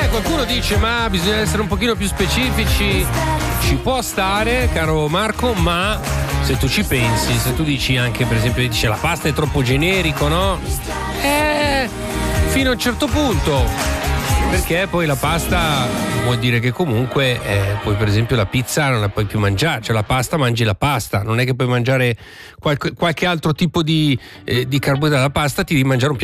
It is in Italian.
qualcuno dice ma bisogna essere un pochino più specifici. Ci può stare, caro Marco, ma se tu ci pensi, se tu dici anche, per esempio, dice la pasta è troppo generico, no? Fino a un certo punto. Perché poi la pasta vuol dire che comunque poi per esempio la pizza non la puoi più mangiare, cioè la pasta mangi la pasta, non è che puoi mangiare qualche altro tipo di carboidrato. La pasta ti devi mangiare un piatto